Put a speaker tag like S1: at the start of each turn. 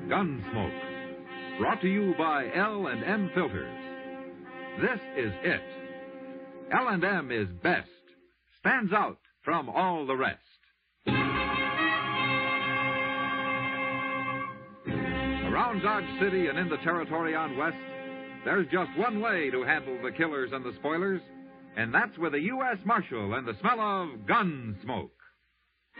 S1: Gunsmoke. Brought to you by L&M Filters. This is it. L&M is best. Stands out from all the rest. Around Dodge City and in the territory on West, there's just one way to handle the killers and the spoilers, and that's with a U.S. Marshal and the smell of Gunsmoke.